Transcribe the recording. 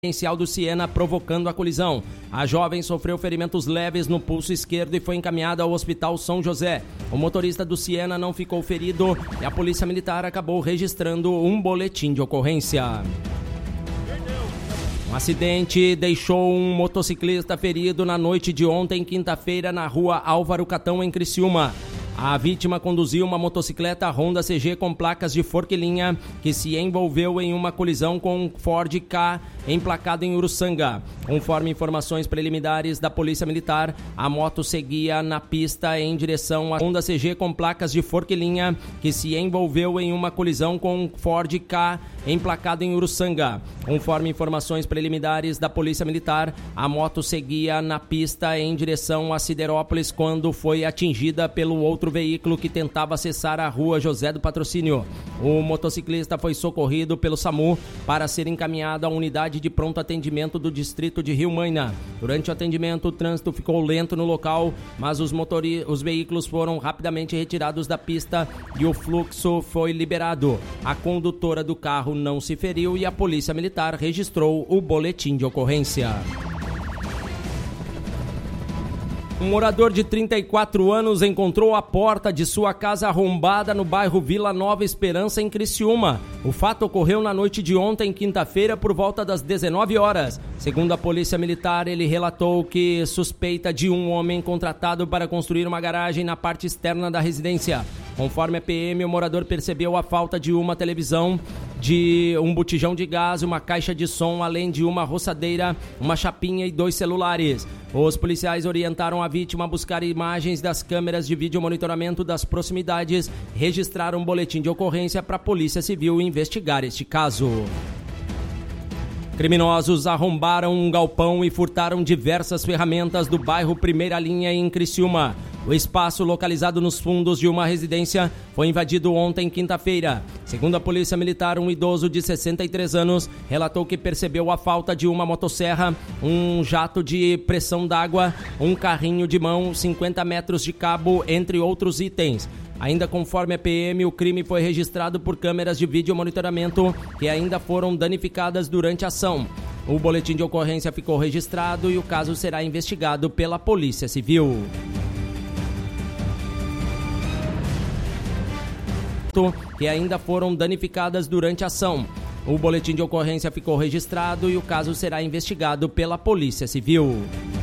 residencial do Siena, provocando a colisão. A jovem sofreu ferimentos leves no pulso esquerdo e foi encaminhada ao Hospital São José. O motorista do Siena não ficou ferido e a Polícia Militar acabou registrando um boletim de ocorrência. Um acidente deixou um motociclista ferido na noite de ontem, quinta-feira, na rua Álvaro Catão, em Criciúma. A vítima conduzia uma motocicleta Honda CG com placas de Forquilinha, que se envolveu em uma colisão com um Ford Ka emplacado em Uruçanga. Conforme informações preliminares da Polícia Militar, a moto seguia na pista em direção à Honda CG com placas de Forquilinha, que se envolveu em uma colisão com um Ford Ka emplacado em Uruçanga. Conforme informações preliminares da Polícia Militar, a moto seguia na pista em direção a Siderópolis quando foi atingida pelo outro veículo que tentava acessar a rua José do Patrocínio. O motociclista foi socorrido pelo SAMU para ser encaminhado à unidade de pronto atendimento do distrito de Rio Maina. Durante o atendimento, o trânsito ficou lento no local, mas os veículos foram rapidamente retirados da pista e o fluxo foi liberado. A condutora do carro não se feriu e a Polícia Militar registrou o boletim de ocorrência. Um morador de 34 anos encontrou a porta de sua casa arrombada no bairro Vila Nova Esperança, em Criciúma. O fato ocorreu na noite de ontem, quinta-feira, por volta das 19 horas. Segundo a Polícia Militar, ele relatou que suspeita de um homem contratado para construir uma garagem na parte externa da residência. Conforme a PM, o morador percebeu a falta de uma televisão, de um botijão de gás, uma caixa de som, além de uma roçadeira, uma chapinha e 2 celulares. Os policiais orientaram a vítima a buscar imagens das câmeras de videomonitoramento das proximidades, registraram um boletim de ocorrência para a Polícia Civil investigar este caso. Criminosos arrombaram um galpão e furtaram diversas ferramentas do bairro Primeira Linha, em Criciúma. O espaço, localizado nos fundos de uma residência, foi invadido ontem, quinta-feira. Segundo a Polícia Militar, um idoso de 63 anos relatou que percebeu a falta de uma motosserra, um jato de pressão d'água, um carrinho de mão, 50 metros de cabo, entre outros itens. Ainda conforme a PM, o crime foi registrado por câmeras de videomonitoramento que ainda foram danificadas durante a ação. O boletim de ocorrência ficou registrado e o caso será investigado pela Polícia Civil. Que ainda foram danificadas durante a ação. O boletim de ocorrência ficou registrado e o caso será investigado pela Polícia Civil.